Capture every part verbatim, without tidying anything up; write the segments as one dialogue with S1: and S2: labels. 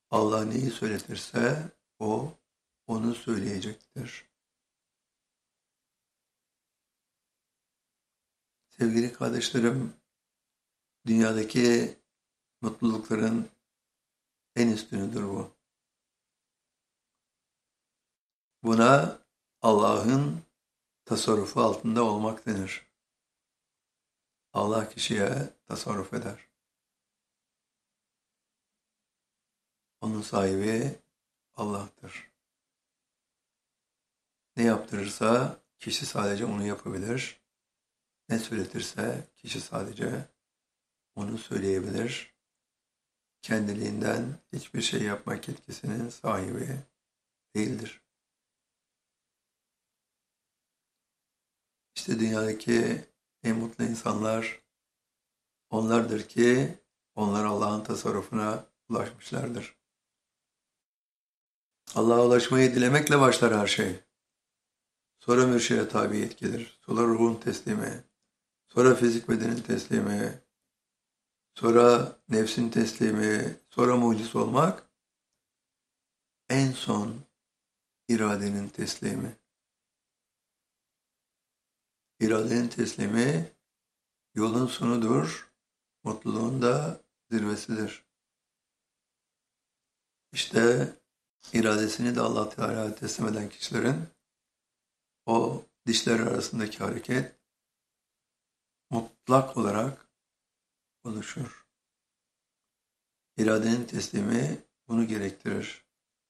S1: Allah neyi söyletirse o onu söyleyecektir. Sevgili kardeşlerim, dünyadaki mutlulukların en üstünüdür bu. Buna Allah'ın tasarrufu altında olmak denir. Allah kişiye tasarruf eder. Onun sahibi Allah'tır. Ne yaptırırsa kişi sadece onu yapabilir. Ne söyletirse kişi sadece onu söyleyebilir. Kendiliğinden hiçbir şey yapmak yetkisinin sahibi değildir. İşte dünyadaki en mutlu insanlar onlardır ki onlar Allah'ın tasarrufuna ulaşmışlardır. Allah'a ulaşmayı dilemekle başlar her şey. Sonra mürşide tabiyet gelir. Sonra ruhun teslimi. Sonra fizik bedenin teslimi. Sonra nefsin teslimi. Sonra muciz olmak. En son iradenin teslimi. İradenin teslimi yolun sonudur. Mutluluğun da zirvesidir. İşte iradesini de Allah Teala'ya teslim eden kişilerin o dişler arasındaki hareket mutlak olarak oluşur. İradenin teslimi bunu gerektirir.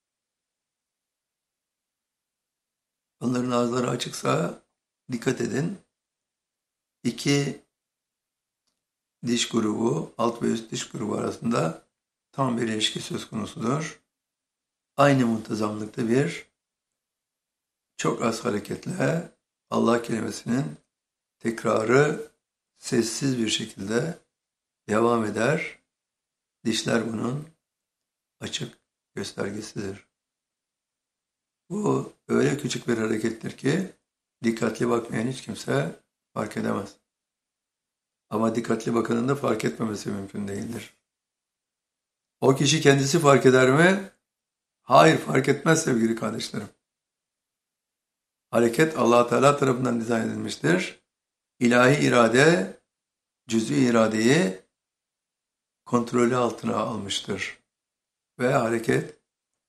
S1: Onların ağızları açıksa dikkat edin. İki diş grubu, alt ve üst diş grubu arasında tam bir ilişki söz konusudur. Aynı muntazamlıkta bir çok az hareketle Allah kelimesinin tekrarı sessiz bir şekilde devam eder. Dişler bunun açık göstergesidir. Bu öyle küçük bir harekettir ki dikkatli bakmayan hiç kimse fark edemez. Ama dikkatli bakanın da fark etmemesi mümkün değildir. O kişi kendisi fark eder mi? Hayır, fark etmez sevgili kardeşlerim. Hareket Allah Teala tarafından dizayn edilmiştir. İlahi irade, cüz'i iradeyi kontrolü altına almıştır. Ve hareket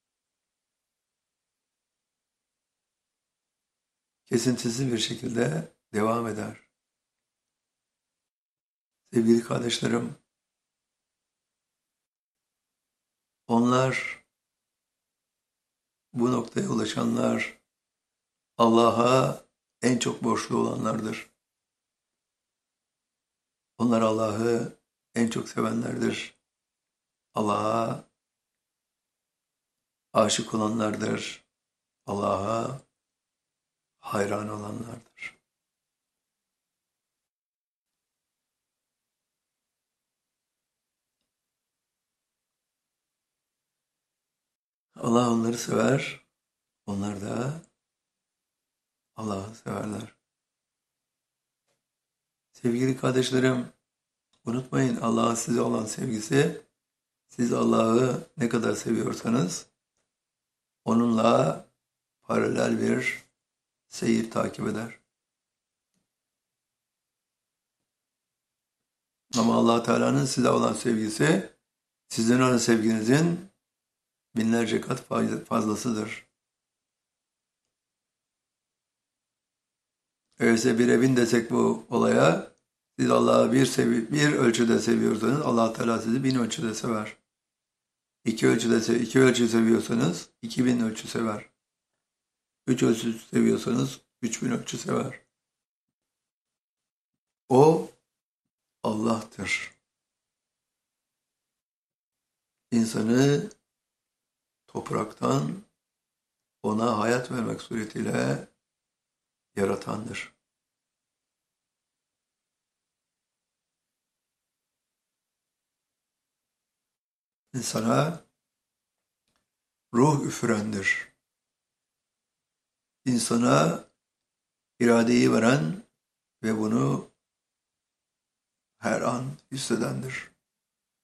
S1: kesintisiz bir şekilde devam eder. Sevgili kardeşlerim, onlar, bu noktaya ulaşanlar Allah'a en çok borçlu olanlardır. Onlar Allah'ı en çok sevenlerdir. Allah'a aşık olanlardır. Allah'a hayran olanlardır. Allah onları sever, onlar da Allah'ı severler. Sevgili kardeşlerim, unutmayın Allah'ın size olan sevgisi, siz Allah'ı ne kadar seviyorsanız, onunla paralel bir seyir takip eder. Ama Allah Teala'nın size olan sevgisi, sizin ona sevginizin binlerce kat fazlasıdır. Öyleyse bire bin desek bu olaya, siz Allah'ı bir, sevi bir ölçüde seviyorsanız Allah Teala sizi bin ölçüde sever. İki ölçüde iki ölçü seviyorsanız iki bin ölçü sever. Üç ölçü seviyorsanız üç bin ölçü sever. O Allah'tır. İnsanı topraktan ona hayat vermek suretiyle yaratandır. İnsana ruh üfürendir. İnsana iradeyi veren ve bunu her an hissedendir.